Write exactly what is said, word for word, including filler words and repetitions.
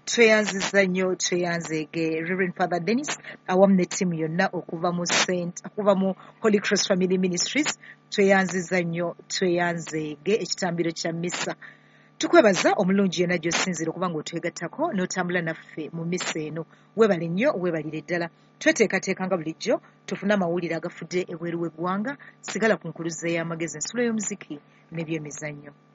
tweyanziza nnyo tweyanzeege Reverend Father Dennis awamu ne ttiimu yonna okuva mu Saint okuva mu Holy Cross Family Ministries tweyanziza nnyo tweyanzeege ekitambiro kya mmisa tukwebaza omulungi yonna gy'osinzira okuba ng'otwegattako n'otambula naffe mu mmisa eno weebale nnyo weebalire ddala tweteekateeka nga bulijjo tufune amawulire agafudde ebweru w'eggwanga sigala ku nkuluze y'amagezi ensulo y'omuziki n'ebyemizannyo.